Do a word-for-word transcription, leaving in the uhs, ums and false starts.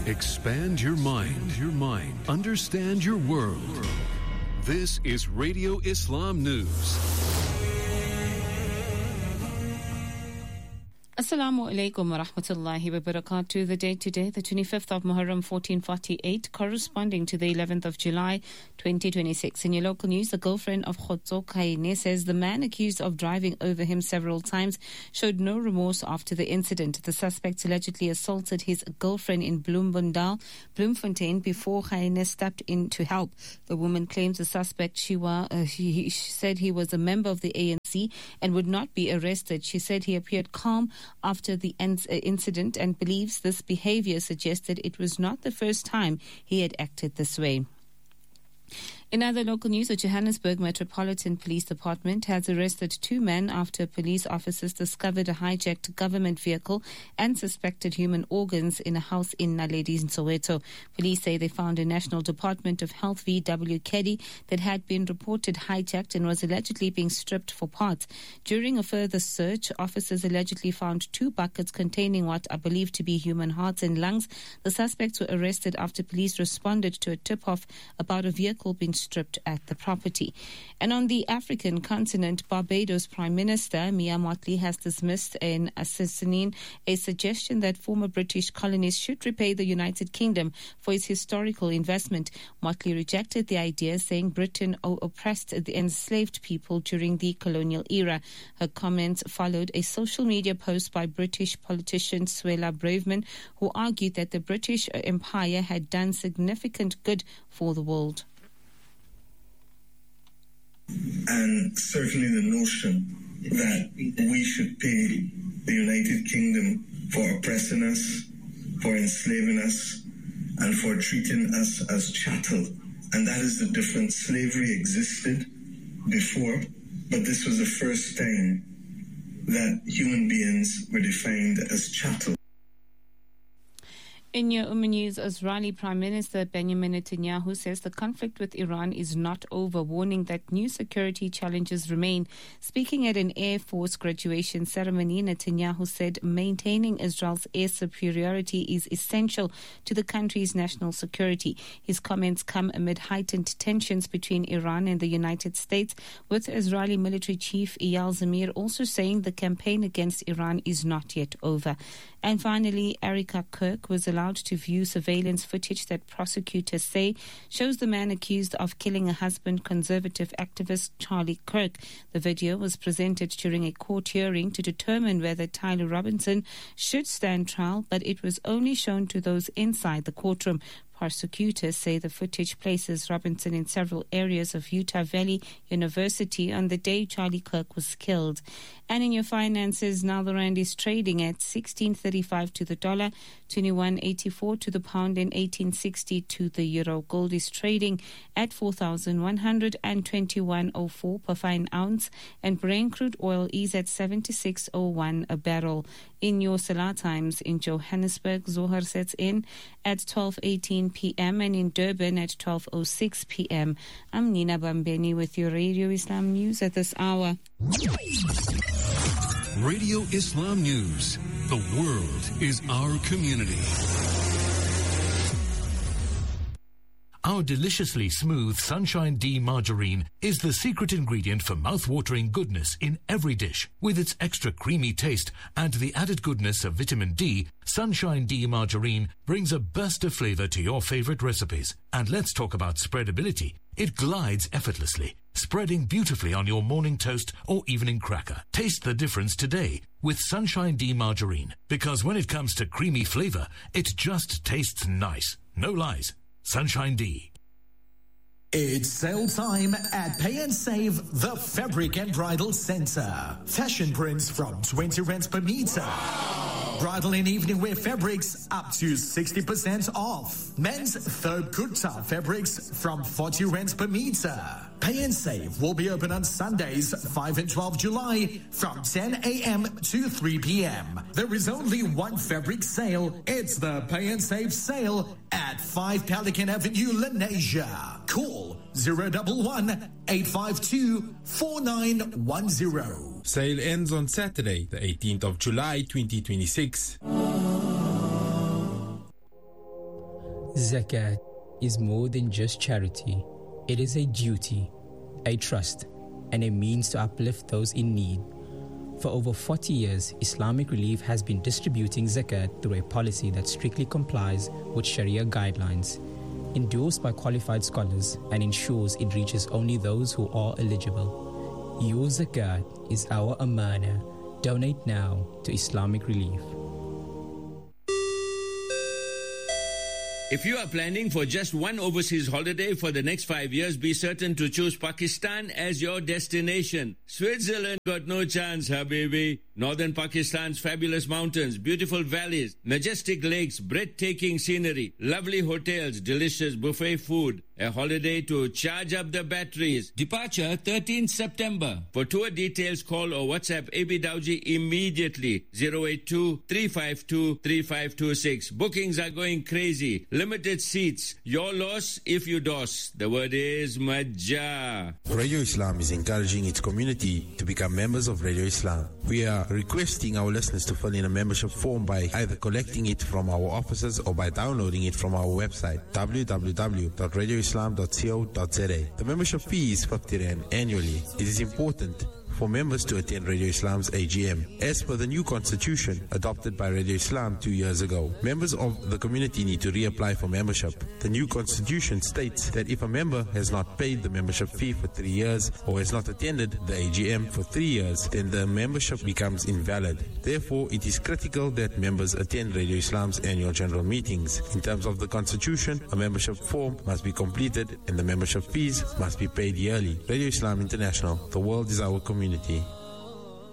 Expand your mind, your mind. Understand your world. This is Radio Islam News. Assalamu alaikum wa rahmatullahi wa barakatuh. The date today, the twenty-fifth of Muharram fourteen forty-eight, corresponding to the eleventh of July twenty twenty-six. In your local news, the girlfriend of Khotso Khaine says the man accused of driving over him several times showed no remorse after the incident. The suspect allegedly assaulted his girlfriend in Bloemfontein, Bloemfontein before Khaine stepped in to help. The woman claims the suspect she, wa, uh, he, he said he was a member of the A N C and would not be arrested. She said he appeared calm after the incident and believes this behavior suggested it was not the first time he had acted this way. In other local news, the Johannesburg Metropolitan Police Department has arrested two men after police officers discovered a hijacked government vehicle and suspected human organs in a house in Naledi in Soweto. Police say they found a National Department of Health V W caddy that had been reported hijacked and was allegedly being stripped for parts. During a further search, officers allegedly found two buckets containing what are believed to be human hearts and lungs. The suspects were arrested after police responded to a tip-off about a vehicle being stripped at the property. And on the African continent, Barbados Prime Minister Mia Mottley has dismissed in Assassinine a suggestion that former British colonies should repay the United Kingdom for its historical investment. Mottley rejected the idea, saying Britain oppressed the enslaved people during the colonial era. Her comments followed a social media post by British politician Suella Braverman, who argued that the British Empire had done significant good for the world. And certainly the notion that we should pay the United Kingdom for oppressing us, for enslaving us, and for treating us as chattel. And that is the difference. Slavery existed before, but this was the first time that human beings were defined as chattel. In your Umm News, Israeli Prime Minister Benjamin Netanyahu says the conflict with Iran is not over, warning that new security challenges remain. Speaking at an Air Force graduation ceremony, Netanyahu said maintaining Israel's air superiority is essential to the country's national security. His comments come amid heightened tensions between Iran and the United States, with Israeli military chief Eyal Zamir also saying the campaign against Iran is not yet over. And finally, Erica Kirk was allowed to view surveillance footage that prosecutors say shows the man accused of killing a husband, conservative activist Charlie Kirk. The video was presented during a court hearing to determine whether Tyler Robinson should stand trial, but it was only shown to those inside the courtroom. Prosecutors say the footage places Robinson in several areas of Utah Valley University on the day Charlie Kirk was killed. And in your finances, now the rand is trading at sixteen thirty-five to the dollar, twenty-one eighty-four to the pound, and eighteen sixty to the euro. Gold is trading at four thousand one hundred twenty-one oh four per fine ounce, and Brent crude oil is at seventy-six oh one a barrel. In your Salah times, in Johannesburg, Zohar sets in at twelve eighteen p.m. and in Durban at twelve oh six p.m. I'm Nina Bambeni with your Radio Islam News at this hour. Radio Islam News. The world is our community. Our deliciously smooth Sunshine D margarine is the secret ingredient for mouth-watering goodness in every dish. With its extra creamy taste and the added goodness of vitamin D, Sunshine D margarine brings a burst of flavor to your favorite recipes. And let's talk about spreadability. It glides effortlessly, spreading beautifully on your morning toast or evening cracker. Taste the difference today with Sunshine D margarine, because when it comes to creamy flavor, it just tastes nice. No lies. Sunshine D. It's sale time at Pay and Save, the Fabric and Bridal Center. Fashion prints from twenty rands per meter. Wow. Bridal and evening wear fabrics up to sixty percent off. Men's Thobe Kurta fabrics from forty rands per meter. Pay and Save will be open on Sundays, five and twelve July from ten a.m. to three p.m. There is only one fabric sale. It's the Pay and Save sale at five Pelican Avenue, Lenasia. Call zero one one, eight five two, four nine one zero. Sale ends on Saturday, the eighteenth of July, twenty twenty-six. Zakat is more than just charity. It is a duty, a trust, and a means to uplift those in need. For over forty years, Islamic Relief has been distributing zakat through a policy that strictly complies with Sharia guidelines, endorsed by qualified scholars, and ensures it reaches only those who are eligible. Your zakat is our amana. Donate now to Islamic Relief. If you are planning for just one overseas holiday for the next five years, be certain to choose Pakistan as your destination. Switzerland got no chance, habibi. Northern Pakistan's fabulous mountains, beautiful valleys, majestic lakes, breathtaking scenery, lovely hotels, delicious buffet food. A holiday to charge up the batteries. Departure thirteenth September. For tour details, call or WhatsApp A B Dowji immediately. zero eight two, three five two, three five two six. Bookings are going crazy. Limited seats. Your loss if you dos. The word is Majah. Radio Islam is encouraging its community to become members of Radio Islam. We are requesting our listeners to fill in a membership form by either collecting it from our offices or by downloading it from our website w w w dot radio islam dot co dot z a. The membership fee is fifty rand annually. It is important for members to attend Radio Islam's A G M. As per the new constitution adopted by Radio Islam two years ago, members of the community need to reapply for membership. The new constitution states that if a member has not paid the membership fee for three years or has not attended the A G M for three years, then the membership becomes invalid. Therefore, it is critical that members attend Radio Islam's annual general meetings. In terms of the constitution, a membership form must be completed and the membership fees must be paid yearly. Radio Islam International, the world is our community.